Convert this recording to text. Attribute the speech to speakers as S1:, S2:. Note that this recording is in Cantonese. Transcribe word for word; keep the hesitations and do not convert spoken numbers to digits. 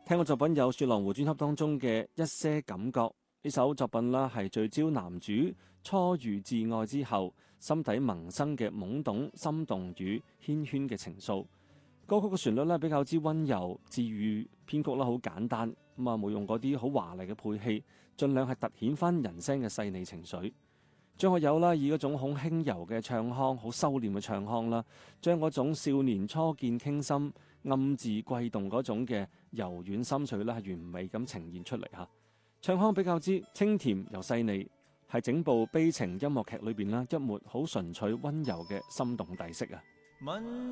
S1: 聽過作品有雪狼湖專輯當中嘅一些感覺，呢首作品啦係聚焦男主初遇摯愛之後心底萌生嘅懵懂心動與繾綣嘅情愫。歌曲嘅旋律咧比較之溫柔治癒，編曲啦好簡單，咁啊冇用嗰啲好華麗嘅配器，盡量係突顯翻人聲嘅細膩情緒。張學友啦以嗰種好輕柔嘅唱腔，好收斂嘅唱腔啦，將嗰種少年初見傾心、暗自悸動嗰種嘅柔軟心碎啦，係完美咁呈現出嚟嚇。唱腔比較之清甜又細膩，係整部悲情音樂劇裏邊啦一抹好純粹溫柔嘅心動底色啊。